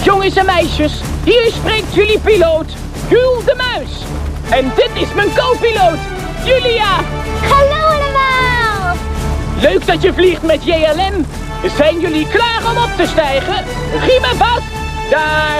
Jongens en meisjes, hier spreekt jullie piloot, Jules de Muis. En dit is mijn co-piloot, Julia. Hallo allemaal! Leuk dat je vliegt met JLM. Zijn jullie klaar om op te stijgen? Riemen vast. Daar